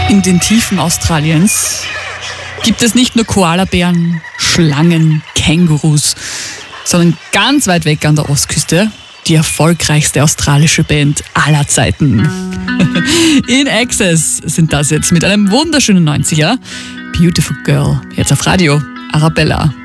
In den Tiefen Australiens gibt es nicht nur Koalabären, Schlangen, Kängurus, sondern ganz weit weg an der Ostküste die erfolgreichste australische Band aller Zeiten. In Excess sind das jetzt mit einem wunderschönen 90er. Beautiful Girl, jetzt auf Radio Arabella.